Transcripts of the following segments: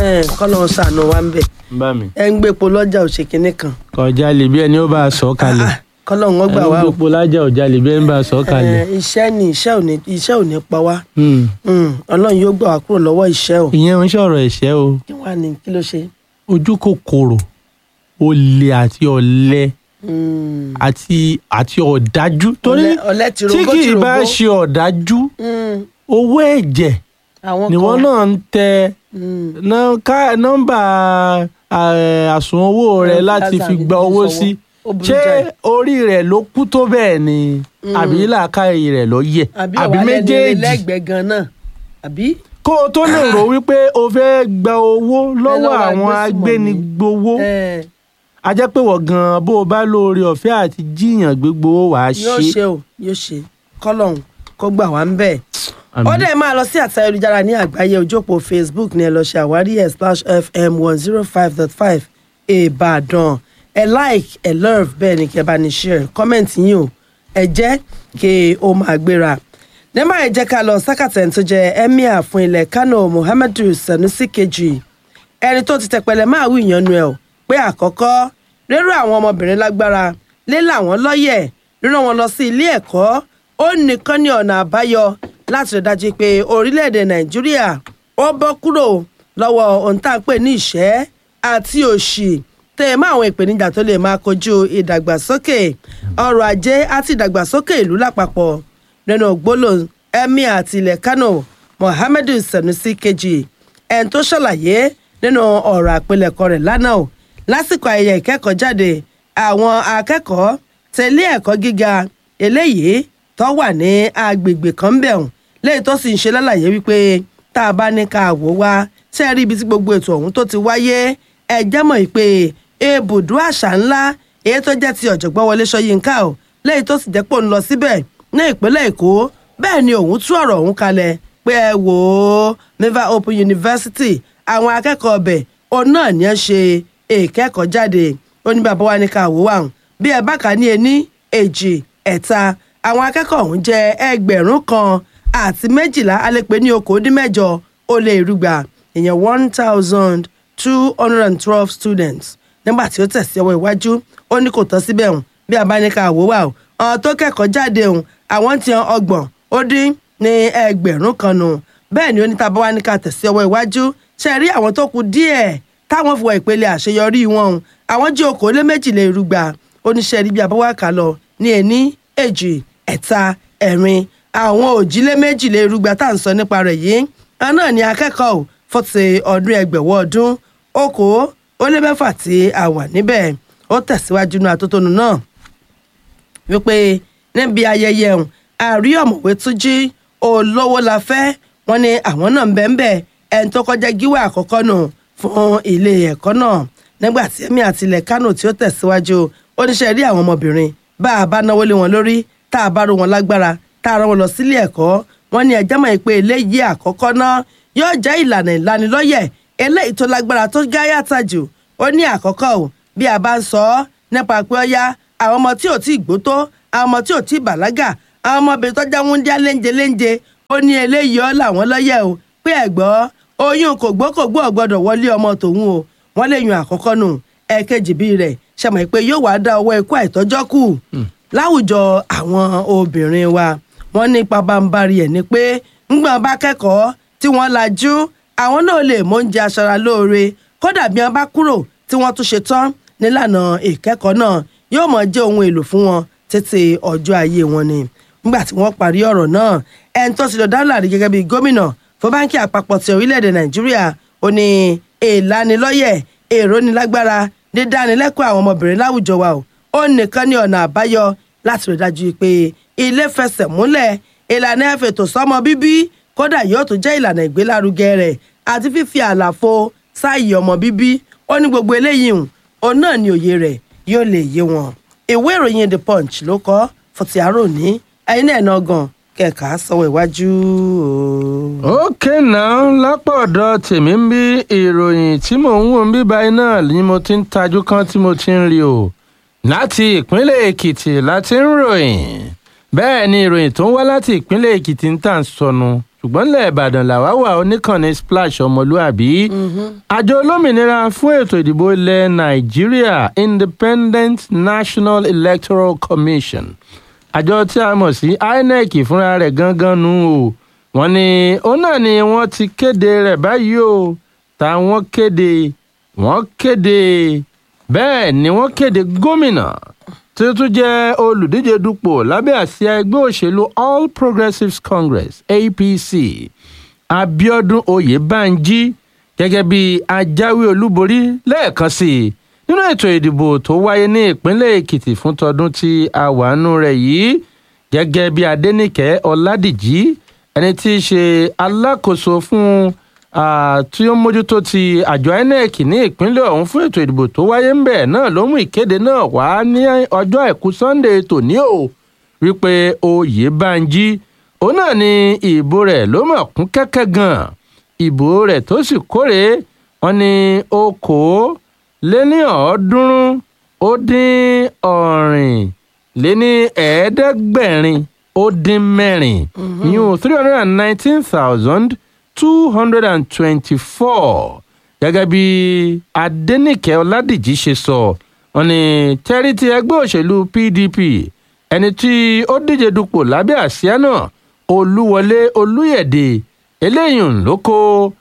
kọ́lọ́n ṣàánú wa ń bẹ̀. ẹ ń gbépo lọ́jà òṣèkínní kan. kọjá lè bí ẹni ó bá a sọ kalẹ̀. kọ́lọ́n wọn gbà wá o. ẹ ń gbépo lájà ọjà lè bí ẹni bá a sọ kalẹ̀. iṣẹ́ ò ní pa wá. ọlọ́run yóò gbà wá kúrò lọ́wọ́ iṣẹ́ o. ìyẹn ń sọ̀rọ̀ ẹ̀ṣẹ̀ o. kí wàá ní kí ló ṣe. ojú kòkòrò olè àti ọ̀lẹ àti ọ̀dájú. torí tí kì í bá ṣe ọ̀dájú owó ẹ̀jẹ̀ ni wọ́n náà ń tẹ nọ́mbà àsùnwọ̀n owó rẹ̀ láti fi gba owó sí. ṣé orí rẹ̀ ló kú tó bẹ́ẹ̀ ni àbí làákàyè rẹ̀ ló yẹ àbí méjèèjì. kó o tó lè rò wípé o fẹ́ gba owó lọ́wọ́ àwọn agbénigbowó a jẹ́ pé wọ́n gan-an bó o bá lóore ọ̀fẹ́ àti jíyàn gbégbó wàá ṣe. yóò ṣe kọ́lọ́hún kó gbà wá ń bẹ̀. ó dẹ̀ máa lọ sí àtẹ ayélujára ní àgbáyé ojú òpó Facebook ní ẹ lọ ṣe àwárí ẹ̀ /FM 105.5 Ìbàdàn ẹ like ẹ love bẹ́ẹ̀ ni kí ẹ bá ní share comment yín o ẹ jẹ́ kí o máa gbéra. nígbà yẹn jẹ́ ká lọ sákàtẹ̀ tó jẹ́ Emir fún ilẹ̀ Kano Muhammadu Sanusi kejì ẹni tó ti tẹpẹlẹ máa wí ìyànnu ẹ̀ o pé àkọ́kọ́ rírú àwọn ọmọbìnrin lágbára lélẹ̀ àwọn lọ́yẹ̀ rírán wọn lọ sí ilé ẹ̀kọ́ ó nìkan ní ọ̀nà àbáyọ láti rí dájú pé orílẹ̀-èdè Nàìjíríà ó bọ́ kúrò lọ́wọ́ ohun tá à ń pè ní ìṣẹ́ àti òṣì tẹ̀ mọ́ àwọn ìpèníjà tó lè máa kojú ìdàgbàsókè ọrọ̀ ajé àti ìdàgbàsókè ìlú lápapọ̀ nínú gbólóhùn Emir àti ilẹ̀ Kano Muhammadu Sanusi kejì ẹni tó ṣàlàyé nínú ọ̀rọ̀ àpilẹ̀kọ rẹ̀ lánàá lásìkò ayẹyẹ ìkẹ́kọ̀ọ́ jáde àwọn akẹ́kọ̀ọ́ tẹ̀lé ẹ̀kọ́ gíga eléyìí tó wà ní agbègbè kan ń bẹ̀rùn léyìí tó sì ń ṣe lálàyé wípé tá a bá ní ká wò wá tẹ́ ẹ rí ibi tí gbogbo ètò ọ̀hún tó ti wáyé ẹ jẹ́ mọ̀ pé ibùdó àṣà ńlá èyí tó jẹ́ ti ọ̀jọ̀gbọ́n Wọlé Ṣóyínká o léyìí tó sì jẹ́ pò ń lọ síbẹ̀ ní ìpínlẹ̀ Èkó bẹ́ẹ̀ ni òun tú ọ̀rọ̀ ọ̀hún kalẹ̀ pé ẹ wò ó Naval Open University àwọn akẹ́kọ̀ọ́ ọbẹ̀ òun náà ní ẹ ṣe ìkẹ́kọ̀ọ́ jáde ó ní bàbá wa ní ká wò wá bí ẹ bá kà ní ení èjì ẹ̀ta àwọn akẹ́kọ̀ọ́ ọ̀hún jẹ́ 1,012 alẹ́pẹ́ ní okòó-dín-mẹ́jọ ó lé irúgba ìyẹn 1,212 students nígbà tí ó tẹ̀sí ọwọ́ iwájú ó ní kò tán síbẹ̀ hùn bí a bá ní ká wò wá ọ̀hún tó kẹ́kọ̀ọ́ jáde hùn àwọn ti hàn 30,000 nù bẹ́ẹ̀ ni ó ní tábà wá ní ká tẹ̀sí ọwọ́ iwájú ṣe rí àwọn tó kù díẹ̀ táwọn fi wọ ìpele àṣeyọrí wọn àwọn jẹ́ okòó-lé-méjìlélúgba oníṣẹ́ rí bí abọ́wá kà lọ ní ení èjì ẹ̀ta ẹ̀rin àwọn òjìlé-méjìlélúgba tá à ń sọ nípa rẹ̀ yìí náà ni akẹ́kọ̀ọ́ fọ́tì ọdún ẹgbẹ̀wọ́ ọdún okòó-lé-mẹ́fà tí a wà níbẹ̀ ó tẹ̀síwájú nínú atótónu náà wípé níbi ayẹyẹ àrí ọ̀mọ̀wé Túnjí Olówólafẹ́ wọn ni àwọn náà ń bẹ́ẹ̀ ẹni tó kọjá gíwá àkọ́kọ́ nù fún ilé ẹ̀kọ́ náà nígbà tí Emir àti ilẹ̀ Kano tí ó tẹ̀síwájú oníṣẹ́ rí àwọn ọmọbìnrin bá a bá náwó lé wọn lórí tá a bá ró wọn lágbára tá a rán wọn lọ sílé ẹ̀kọ́ wọn ní ẹjẹ́ mọ̀ pé eléyìí àkọ́kọ́ náà yóò jẹ́ ìlànà ìlanilọ́yẹ̀ eléyìí tó lágbára tó gáyàtà jù ó ní àkọ́kọ́ o bí a bá ń sọ ọ́ nípa pé ó yá àwọn ọmọ tí ò tí ì gbó tó àwọn ọmọ tí ò tí ì bàlágà àwọn ọmọbìnrin tó já wúndíá léńjeléńje ó ní eléyìí ọ́ làwọn lọ́yẹ̀ o pé ẹ̀gbọ́ oyún kògbókògbó ọ̀gbọ́dọ̀ wọlé ọmọ tòun o wọ́n lè yan àkọ́kọ́ nù ẹ̀kejì bíi rẹ̀ ṣàmọ̀ pé yóò wá dá ọwọ́ ikú àìtọ́jọ́ kù láwùjọ àwọn obìnrin wa wọ́n ní pabambarì ẹ̀ ni pé ńgbọ́n bá kẹ́kọ̀ọ́ tí wọ́n lajú àwọn náà lè mọ oúnjẹ aṣara lóore kódà bí wọ́n bá kúrò tí wọ́n tún ṣe tán nílànà ìkẹ́kọ̀ọ́ náà yóò mọ̀ jẹ́ ohun èlò fún wọn títí ọjọ́ ayé wọn ni nígbà tí wọ́n parí ọ̀rọ̀ náà ẹni tó ti lọ dáńlá rí gẹ́gẹ́ bí gómìnà fún báńkì àpapọ̀ ti orílẹ̀-èdè Nàìjíríà ó ní ìlanilọ́yẹ̀ èrònilágbára dídánilẹ́kọ̀ọ́ àwọn ọmọbìnrin láwùjọ wa ó nìkan ní ọ̀nà àbáyọ láti rí dájú pé ilé fẹsẹ̀ múlẹ̀ ìlànà ẹ̀fẹ̀tò sọ́mọ bíbí kódà yóò tún jẹ́ ìlànà ìgbélárugẹ rẹ̀ àti fífi àlàfo sáàyè ọmọ bíbí ó ní gbogbo eléyìí òun náà ní òye rẹ̀ yóò lè yé wọn. ìwé ìròyìn The Punch ló kọ fún ti àárò ní ẹ̀yin náà náà gan kẹ̀ka sọ̀wọ́ iwájú. ókè náà lápá ọ̀dọ̀ tèmi ń bí ìròyìn tí mò ń wò ń bí báyìí náà ni mo ti ń tajú kan tí mo ti ń rí o láti ìpínlẹ̀ Èkìtì láti ń ròyìn bẹ́ẹ̀ ni ìròyìn tó ń wá láti ìpínlẹ̀ Èkìtì ń tà ń sọnù ṣùgbọ́n ilẹ̀ ìbàdàn làwa wà oníkànnì splash ọmọlúàbí. àjọ olómìnira fún ètò ìdìbò ilẹ̀ nàìjíríà Independent National Electoral Commission àjọ tí a mọ̀ sí INEC fúnra rẹ̀ gangan nù o wọ́n ní òun náà ni wọ́n ti kéde rẹ̀ báyìí o táwọn kéde bẹ́ẹ̀ ni wọ́n kéde gómìnà tí ó tún jẹ́ olùdíje dupò lábẹ́ àsíá ẹgbẹ́ òṣèlú All Progressives Congress APC Abíọ́dún Oyèbánjí gẹ́gẹ́ bí ajáwé olúborí lẹ́ẹ̀kan sí i nínú ètò ìdìbò tó wáyé ní ìpínlẹ̀ Èkìtì fún tọdún tí a wà nínú rẹ̀ yìí gẹ́gẹ́ bí Adéníkẹ́ Ọládìjí ẹni tí í ṣe alákòóso fún tí ó mójútó ti àjọ INEC ní ìpínlẹ̀ ọ̀hún fún ètò ìdìbò tó wáyé ń bẹ̀ náà ló mú ìkéde náà wá ní ọjọ́ àìkú Sunday tòní o wípé Oyèbánjí òun náà ni ìbò rẹ̀ ló mọ̀ kún kẹ́kẹ́ gan-an ìbò rẹ̀ tó sì kórè wọn ní okòóléníọ̀ọ́dúnrún-ó-dín-ọ̀rìn-léní-ẹ̀ẹ́dẹ́gbẹ̀rin yún 319,224 gẹ́gẹ́ bí Adéníkẹ́ Ọládìjí ṣe sọ wọ́n ní tẹ́rítì ẹgbẹ́ òṣèlú PDP ẹni tí ó díje dupò lábẹ́ àsíá náà Olúwọlé Olúyẹ̀dé eléyìí ló kó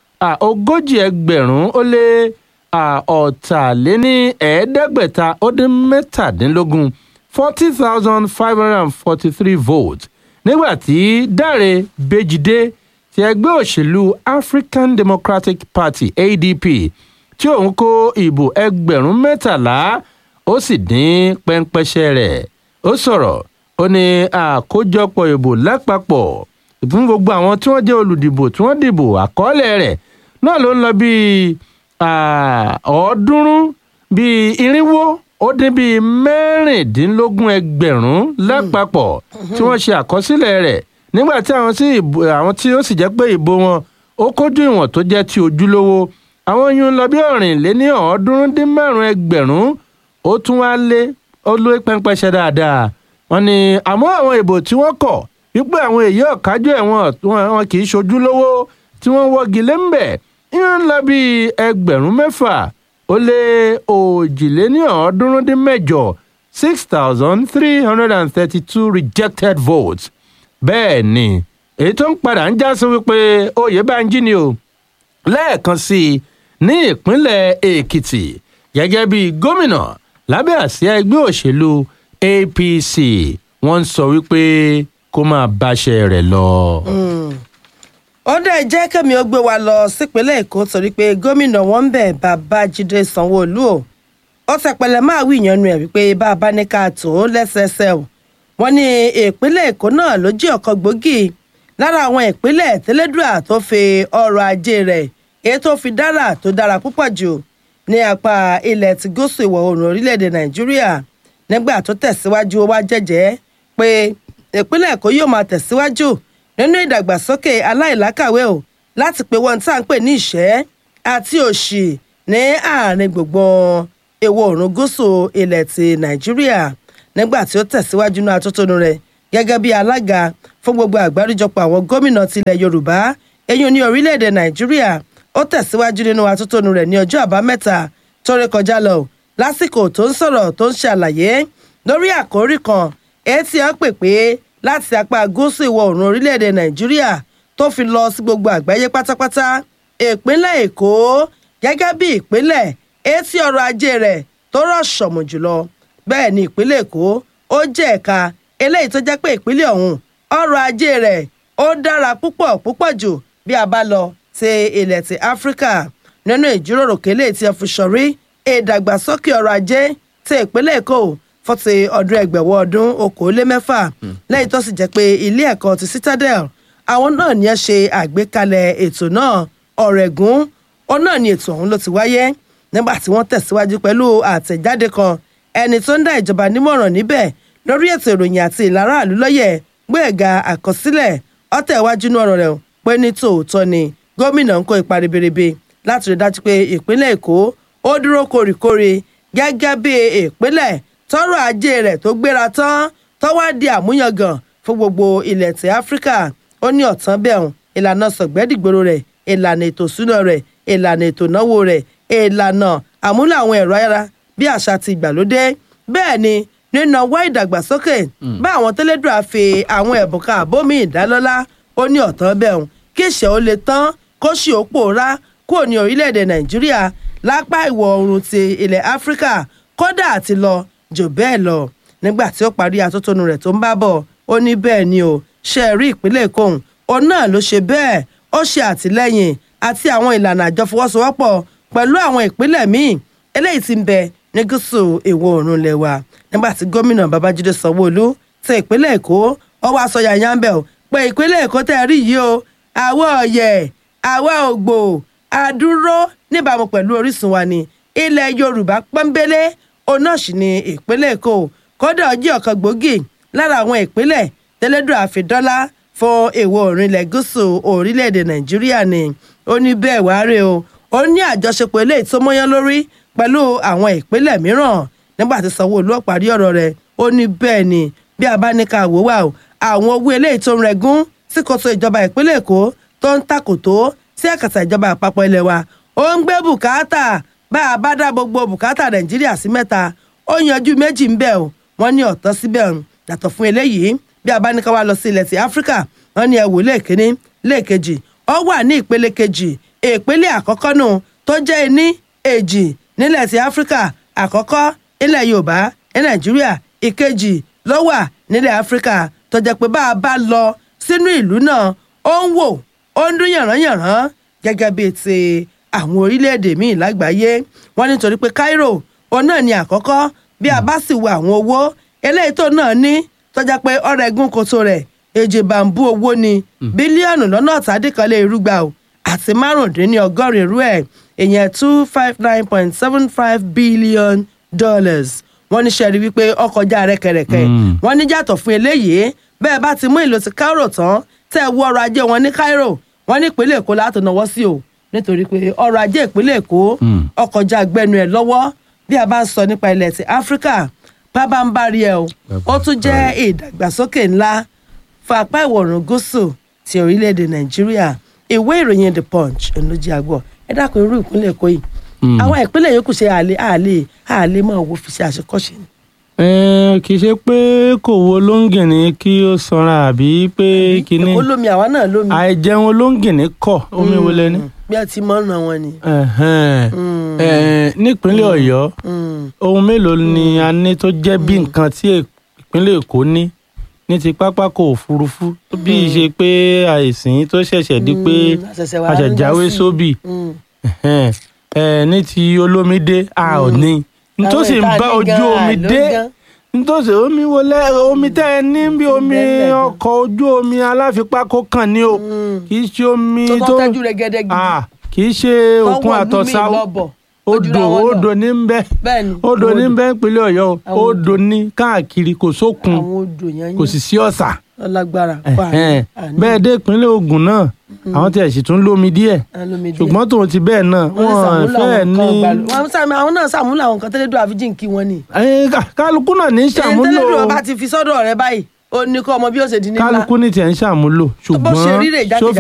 40,517 40,543 votes nígbàtí Dáre Bèjìdé ti ẹgbẹ́ òṣèlú African Democratic Party ADP tí òun kó ìbò 13,000 ó sì dín pẹ́ńpẹ́ṣẹ́ rẹ̀ ó sọ̀rọ̀ ó ní àkójọpọ̀ ìbò lápapọ̀ fún gbogbo àwọn tí wọ́n jẹ́ olùdìbò tí wọ́n dìbò àkọọ́lẹ̀ rẹ̀ náà ló ń lọ bíi 450,000 lápapọ̀ tí wọ́n ṣe àkọsílẹ̀ rẹ̀ nígbà tí àwọn tí ó sì jẹ́ pé ìbò wọn ó kójú ìwọ̀n tó jẹ́ ti ojúlówó àwọn yún lọ bí 495,000 ó tún wá lé ó lé pẹ́ńpẹ́ṣẹ́ dáadáa wọ́n ní àmọ́ àwọn ìbò tí wọ́n kọ̀ wípé àwọn èyí ọ̀kájú ẹ̀wọ̀n wọn kì í ṣojúlówó tí wọ́n wọ́gi lé ń bẹ̀ yún lọ bí 6,332 6,332 rejected votes bẹ́ẹ̀ ni èyí tó ń padà ń já sí wípé Oyèbánjí ni o lẹ́ẹ̀kan sí i ní ìpínlẹ̀ Èkìtì gẹ́gẹ́ bí gómìnà lábẹ́ àsíá ẹgbẹ́ òṣèlú APC wọ́n ń sọ wípé kó máa báṣẹ́ rẹ̀ lọ. ó dẹ̀ jẹ́ kẹ́mi ó gbé wa lọ sípínlẹ̀ Èkó torí pé gómìnà wọn ń bẹ̀ Babájídé Sanwó-Olú o ó tẹpẹlẹ máa wí ìyànnu ẹ̀ wípé bàbá ní ká tó lẹ́sẹẹsẹ o wọ́n ní ìpínlẹ̀ Èkó náà ló jẹ́ ọ̀kan gbòógì lára àwọn ìpínlẹ̀ tẹ́lẹ̀dúrà tó fi ọrọ̀ ajé rẹ̀ èyí tó fi dára tó dára púpọ̀ jù ní apá ilẹ̀ ti gúúsù ìwọ̀ oòrùn orílẹ̀-èdè Nàìjíríà nígbà tó tẹ̀síwájú ó wá jẹ́jẹ́ pé ìpínlẹ̀ Èkó yóò máa tẹ̀síwájú nínú ìdàgbàsókè aláìlákàwé o láti pé wọ́n tá à ń pè ní ìṣẹ́ àti òṣì ní àárín gbùngbùn ìwọ̀ oòrùn gúúsù ilẹ̀ ti Nàìjíríà nígbà tí ó tẹ̀síwájú náà atótónu rẹ̀ gẹ́gẹ́ bí alága fún gbogbo àgbáríjọpọ̀ àwọn gómìnà tilẹ̀ Yorùbá eyín ní orílẹ̀-èdè Nàìjíríà ó tẹ̀síwájú nínú atótónu rẹ̀ ní ọjọ́ àbámẹ́ta tó ré kọjá lọ lásìkò tó ń sọ̀rọ̀ tó ń ṣàlàyé lórí àkórí kan èyí tí wọ́n pè pé láti apá gúúsù ìwọ̀ oòrùn orílẹ̀-èdè Nàìjíríà tó fi lọ sí gbogbo àgbáyé pátápátá ìpínlẹ̀ Èkó gẹ́gẹ́ bí ìpínlẹ̀ èyí tí ọrọ̀ ajé rẹ̀ tó rọ̀ ṣọ̀mù jùlọ bẹ́ẹ̀ ni ìpínlẹ̀ Èkó ó jẹ́ ẹ̀ka eléyìí tó jẹ́ pé ìpínlẹ̀ ọ̀hún ọrọ̀ ajé rẹ̀ ó dára púpọ̀ púpọ̀ jù bí a bá lọ sí ilẹ̀ ti Áfíríkà nínú ìjíròrò kélé tí a fi sọ̀rí ìdàgbàsókè ọrọ̀ ajé ti ìpínlẹ̀ Èkó fún ti ọdún ẹgbẹ̀wọ̀ ọdún 2006 lẹ́yìn tó sì jẹ́ pé ilé ẹ̀kọ́ ti Citadel àwọn náà ní ẹ ṣe àgbékalẹ̀ ètò náà Ọ̀rẹ́gùn ó náà ní ètò ọ̀hún ló ti wáyé nígbà tí wọ́n tẹ̀síwájú pẹ̀lú àtẹ̀jáde kan ẹni tó ń dá ìjọba nímọ̀ràn níbẹ̀ lórí ètò ìròyìn àti ìlara àlùlọ́yẹ̀ Gbóyèga Àkọsílẹ̀ ọ̀tẹ̀ iwájú ní ọ̀rọ̀ rẹ̀ pé ní tòótọ́ ni gómìnà ń kó ipa ribiribi láti rí dájú pé ìpínlẹ̀ Èkó ó dúró kórìkórì gẹ́gẹ́ bí ìpínlẹ̀ tọ́rọ̀ ajé rẹ̀ tó gbéra tán tó wá di àmúyangàn fún gbogbo ilẹ̀ ti Áfíríkà ó ní ọ̀tán bẹ́ẹ̀ ìlànà sọ̀gbẹ́dìgbòrò rẹ̀ ìlànà ètò ìṣúná rẹ̀ ìlànà ètò ìnáwó rẹ̀ ìlànà àmúlò àwọn ẹ̀rọ ayára bí àṣà ti ìgbàlódé bẹ́ẹ̀ ni nínú ọwọ́ ìdàgbàsókè bá àwọn tẹ́lẹ̀dúrà fi àwọn ẹ̀bùn kan àbómi ìdálọ́lá ó ní ọ̀tán bẹ́ẹ̀ kí ìṣẹ́ ó lè tán kó sì ó pòórá kúrò ní orílẹ̀-èdè nàìjíríà lápá ìwọ̀ oòrùn ti ilẹ̀ áfíríkà kódà àti lọ jù bẹ́ẹ̀ lọ nígbà tí ó parí atótónu rẹ̀ tó ń bá bọ̀ ó ní bẹ́ẹ̀ ni ó ṣe rí ìpínlẹ̀ èkó òun náà ló ṣe bẹ́ẹ̀ ó ṣe àtìlẹ́yìn àti àwọn ìlànà àjọfọwọ́sowọ́pọ̀ pẹ̀lú àwọn ìpínlẹ̀ míì eléyìí tí ń bẹ ní gúúsù ìwọ̀ oòrùn lẹwa nígbà tí gómìnà babájídé sanwó-olú ti ìpínlẹ̀ èkó ọwọ́ aṣọ yàyà ń bẹ̀ ọ́ pé ìpínlẹ̀ èkó tẹ́ rí yìí o àwa ọ̀yẹ̀ àwa ògbò àdúró níbàámu pẹ̀lú orísun wa ni ilẹ̀ yorùbá pọ́nbélé ọ̀nà sì ni ìpínlẹ̀ èkó kódà ọjọ́ ọ̀kan gbòógì lára àwọn ìpínlẹ̀ tẹ́lẹ̀dùn àfidọ́lá fún ìwọ̀ oòrùn ilẹ̀ gúúsù orílẹ̀-èdè nàìjíríà ni ó ní bẹ́ẹ̀ wá rè o ó ní àjọṣepọ̀ eléyìí tó mọ́yán lórí pẹ̀lú àwọn ìpínlẹ̀ mìíràn nígbà tí sanwó-olú ó parí ọ̀rọ̀ rẹ̀ ó ní bẹ́ẹ̀ ni bí a bá ní ká wò wá o àwọn owó eléyìí tó ń rẹgún sí kòtò ìjọba ìpínlẹ̀ èkó tó ń takòtó sí ẹ̀kàtà ìjọba àpapọ̀ ilẹ̀ wa ó ń gbé bùkátà bá a bá dá gbogbo bùkátà nàìjíríà sí mẹ́ta ó yanjú méjì ń bẹ̀ o wọ́n ní ọ̀tọ̀ síbẹ̀ yàtọ̀ fún eléyìí bí a bá ní ká wá lọ sí ilẹ̀ ti áfíríkà wọ́n ní ẹ̀wò lẹ́ẹ̀kínní lẹ́ẹ̀kejì ó wà ní ìpele kejì ìpele àkọ́kọ́ nù tó jẹ́ ení èjì nílẹ̀ ti áfíríkà àkọ́kọ́ ilẹ̀ yorùbá ní nàìjíríà ìkejì ló wà nílẹ̀ áfíríkà tó jẹ́ pé bá a bá lọ sínú ìlú náà ó ń wò ó ń dún yànrányànrán gẹ́gẹ́ bíi ti àwọn orílẹ̀-èdè míì lágbàáyé wọ́n nítorí pé Cairo òun náà ni àkọ́kọ́ bí a bá sì wo àwọn owó eléyìí tó náà ní tó jẹ́ pé ọ̀rẹ́ ẹ̀gún kòtò rẹ̀ èjì bàǹbù owó ni bílíọ̀nù lọ́nà ọ̀tàdínkanlẹ̀ irúgba o àti márùndínlọ́gọ́rin irú ẹ̀ ìyẹn $259.75 billion wọ́n ní sẹ́rí wípé ọkọ̀ já rẹ́kẹrẹ́kẹ́ wọ́n ní jàtọ̀ fún eléyìí bẹ́ẹ̀ bá ti mú ìlú ti Cairo tán tẹ́ ẹ wọ ọrọ̀ ajé wọn ní Cairo wọ́n ní ìpínlẹ̀ Èkó láti náwó sí o nítorí pé ọrọ̀ ajé ìpínlẹ̀ Èkó ọkọ̀ já gbẹnu ẹ̀ lọ́wọ́ bí a bá ń sọ nípa ilẹ̀ ti Áfíríkà bábá ń bá rí ẹ o ó tún jẹ́ ìdàgbàsókè ńlá fún apá ìwọ̀ oòrùn gúúsù ti orílẹ̀-èdè Nàìjíríà ìwé ìròyìn The Punch ló jẹ́ àgbọ̀ ẹ dákun irú ìpínlẹ̀ Èkó yìí àwọn ìpínlẹ̀ yòókù ṣe àlè mọ́ owó fi ṣe àṣekọ́ṣe ni. kì í ṣe pé kò wo olóńgìní kí ó sanra àbí pé kíní. Èkó lómi àwa náà lómi. àìjẹun olóńgìní kọ omi wo lẹni. bí a ti mọ̀ ọ́nà wọn ni. nípínlẹ̀ Ọ̀yọ́ ohun mélòó ni a ní tó jẹ́ bí nǹkan tí ìpínlẹ̀ Èkó ní ti pápákọ̀ òfurufú bí í ṣe pé àìsàn tó ṣẹ̀ṣẹ̀ di pé àṣẹjáwé sóbì ní ti olómidé a ò ní nítòsí ń bá ojú omi dé nítòsí omi wọlé omi tẹ́ ẹ ní bí omi ọkọ̀ ojú omi aláfipákó kàn ní o kì í ṣe omi tó kì í ṣe òkun àtọ̀sá odò ní ń bẹ odò ní ń bẹ ìpínlẹ̀ Ọ̀yọ́ odò ní káàkiri kò sókun kò sì sí ọ̀sà bẹ́ẹ̀ dé ìpínlẹ̀ Ògùn náà àwọn tí ẹ̀ sì tún lómi díẹ̀ ṣùgbọ́n tòun ti bẹ́ẹ̀ náà wọ́n fẹ́ẹ̀ ní. àwọn náà ṣàmúlò àwọn nǹkan tẹ́lẹ̀dọ́ àfijìn kí wọ́n ní. kálukú náà ní ṣàmúlò. tẹ́lẹ̀dọ́ bá ti fi sọ́dọ̀ rẹ báyìí ó ní kọ́ ọmọ bí ó ṣe di nílá. kálukú ní tiẹ̀ ń ṣàmúlò ṣùgbọ́n